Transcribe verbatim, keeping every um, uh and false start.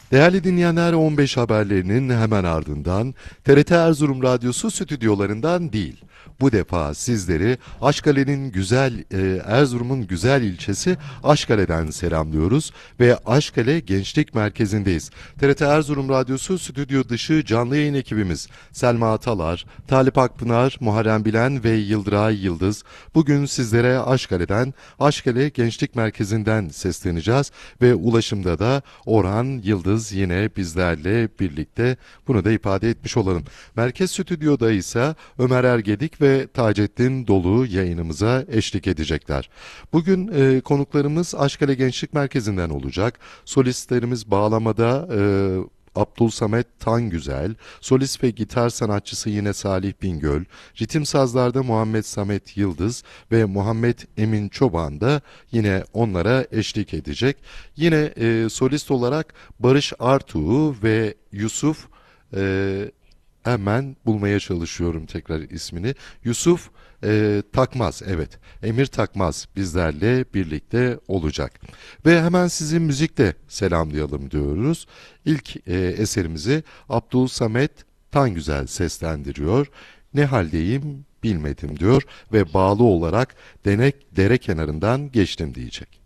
Değerli dinleyenler, on beş haberlerinin hemen ardından T R T Erzurum Radyosu stüdyolarından değil, bu defa sizleri Aşkale'nin güzel, e, Erzurum'un güzel ilçesi Aşkale'den selamlıyoruz ve Aşkale Gençlik Merkezi'ndeyiz. T R T Erzurum Radyosu stüdyo dışı canlı yayın ekibimiz Selma Atalar, Talip Akpınar, Muharrem Bilen ve Yıldıray Yıldız bugün sizlere Aşkale'den, Aşkale Gençlik Merkezi'nden sesleneceğiz ve ulaşımda da Orhan Yıldız yine bizlerle birlikte, bunu da ifade etmiş olalım. Merkez Stüdyo'da ise Ömer Ergedik ve Taceddin Dolu yayınımıza eşlik edecekler. Bugün e, konuklarımız Aşkale Gençlik Merkezi'nden olacak. Solistlerimiz bağlamada e, Abdülsamet Tangüzel, solist ve gitar sanatçısı yine Salih Bingöl, ritim sazlarda Muhammed Samet Yıldız ve Muhammed Emin Çoban da yine onlara eşlik edecek. Yine e, solist olarak Barış Artuğ ve Yusuf, e, hemen bulmaya çalışıyorum tekrar ismini. Yusuf e, Takmaz, evet. Emir Takmaz bizlerle birlikte olacak. Ve hemen sizi müzikle selamlayalım diyoruz. İlk e, eserimizi Abdülsamet Tangüzel seslendiriyor. Ne haldeyim bilmedim diyor ve bağlı olarak denek dere kenarından geçtim diyecek.